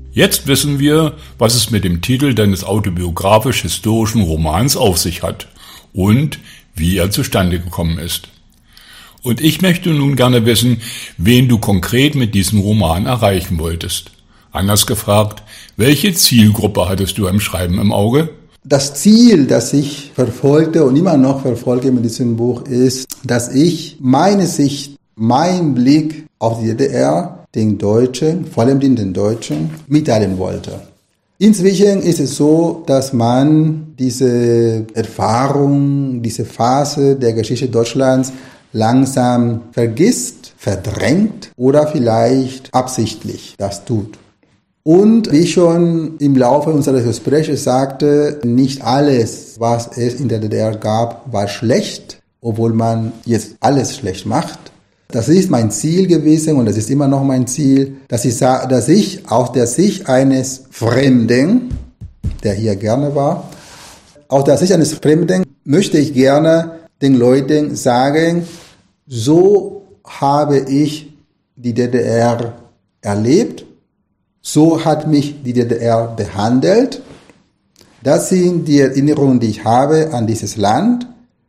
Jetzt wissen wir, was es mit dem Titel deines autobiografisch-historischen Romans auf sich hat und wie er zustande gekommen ist. Und ich möchte nun gerne wissen, wen du konkret mit diesem Roman erreichen wolltest. Anders gefragt, welche Zielgruppe hattest du beim Schreiben im Auge? Das Ziel, das ich verfolgte und immer noch verfolge mit diesem Buch, ist, dass ich meine Sicht, meinen Blick auf die DDR, den Deutschen, vor allem den Deutschen, mitteilen wollte. Inzwischen ist es so, dass man diese Erfahrung, diese Phase der Geschichte Deutschlands langsam vergisst, verdrängt oder vielleicht absichtlich das tut. Und wie ich schon im Laufe unseres Gesprächs sagte, nicht alles, was es in der DDR gab, war schlecht, obwohl man jetzt alles schlecht macht. Das ist mein Ziel gewesen und das ist immer noch mein Ziel, dass ich aus der Sicht eines Fremden, der hier gerne war, aus der Sicht eines Fremden möchte ich gerne den Leuten sagen, so habe ich die DDR erlebt, so hat mich die DDR behandelt. Das sind die Erinnerungen, die ich habe an dieses Land.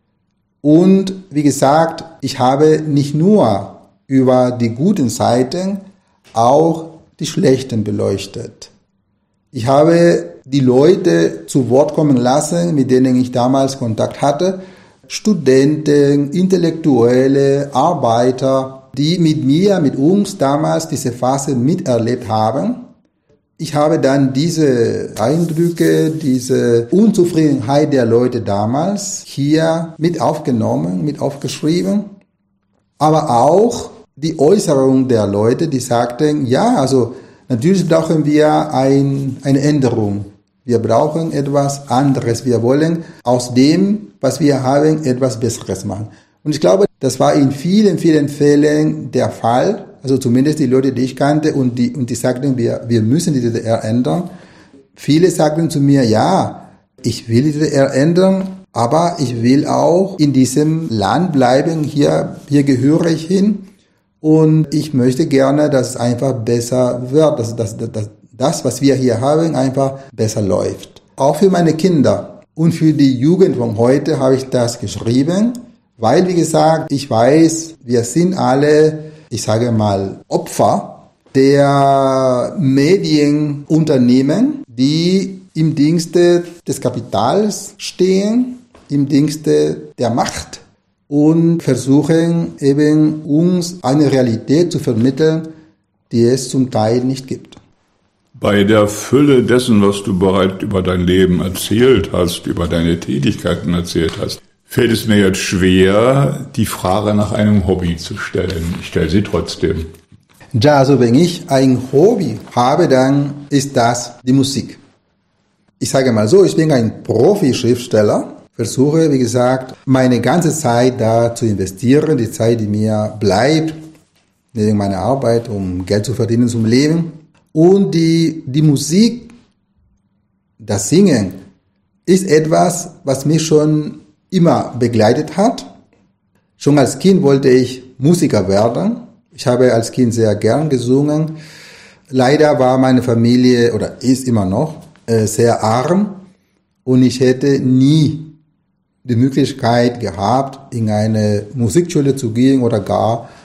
Und wie gesagt, ich habe nicht nur über die guten Seiten, auch die schlechten beleuchtet. Ich habe die Leute zu Wort kommen lassen, mit denen ich damals Kontakt hatte, Studenten, Intellektuelle, Arbeiter, die mit uns damals diese Phase miterlebt haben. Ich habe dann diese Eindrücke, diese Unzufriedenheit der Leute damals hier mit aufgenommen, mit aufgeschrieben. Aber auch die Äußerung der Leute, die sagten, ja, also natürlich brauchen wir eine Änderung. Wir brauchen etwas anderes. Wir wollen aus dem, was wir haben, etwas Besseres machen. Und ich glaube, das war in vielen, vielen Fällen der Fall. Also zumindest die Leute, die ich kannte und die sagten, wir müssen die DDR ändern. Viele sagten zu mir, ja, ich will die DDR ändern, aber ich will auch in diesem Land bleiben, hier gehöre ich hin und ich möchte gerne, dass es einfach besser wird, dass das, was wir hier haben, einfach besser läuft. Auch für meine Kinder und für die Jugend von heute habe ich das geschrieben, weil, wie gesagt, ich weiß, wir sind alle, ich sage mal, Opfer der Medienunternehmen, die im Dienste des Kapitals stehen, im Dienste der Macht und versuchen eben uns eine Realität zu vermitteln, die es zum Teil nicht gibt. Bei der Fülle dessen, was du bereits über dein Leben erzählt hast, über deine Tätigkeiten erzählt hast, fällt es mir jetzt schwer, die Frage nach einem Hobby zu stellen. Ich stelle sie trotzdem. Ja, also wenn ich ein Hobby habe, dann ist das die Musik. Ich sage mal so, ich bin ein Profi-Schriftsteller, versuche, wie gesagt, meine ganze Zeit da zu investieren, die Zeit, die mir bleibt, neben meiner Arbeit, um Geld zu verdienen zum Leben. Und die Musik, das Singen, ist etwas, was mich schon immer begleitet hat. Schon als Kind wollte ich Musiker werden. Ich habe als Kind sehr gern gesungen. Leider war meine Familie, oder ist immer noch, sehr arm. Und ich hätte nie die Möglichkeit gehabt, in eine Musikschule zu gehen oder gar